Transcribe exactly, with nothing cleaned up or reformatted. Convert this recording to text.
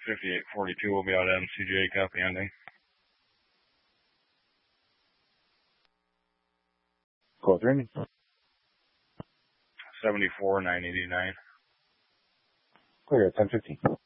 fifty-eight forty-two will be out at M C J, copy ending. Call three. seventy-four nine eighty-nine. Clear at ten fifteen.